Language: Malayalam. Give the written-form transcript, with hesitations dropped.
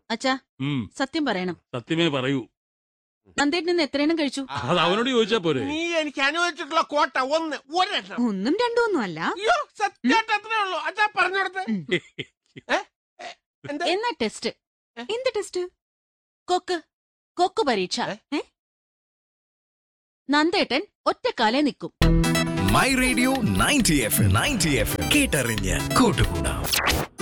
അച്ഛാ സത്യം പറയണം. സത്യമേ പറയൂ. നന്ദേട്ടൻ ഇന്ന് എത്ര എണ്ണം കഴിച്ചു? അത് അവനോട് ചോദിച്ചാ പോരെ. നീ എനിക്ക് അനുവദിച്ചിട്ടുള്ള കോട്ട ഒരെണ്ണം. ഒന്നും രണ്ടും ഒന്നും അല്ല. അയ്യോ സത്യമായിട്ട് അത്രേ ഉള്ളൂ. അച്ഛാ പറഞ്ഞോടത്ത്. എന്നാ ടെസ്റ്റ്. എന്ത് ടെസ്റ്റ്? കൊക്ക് പരീക്ഷ. നന്ദേട്ടൻ ഒറ്റക്കാലേ നിൽക്കും. മൈ റേഡിയോ 90 FM കേട്ടറിഞ്ഞ് കൂട്ടുകൂടാം.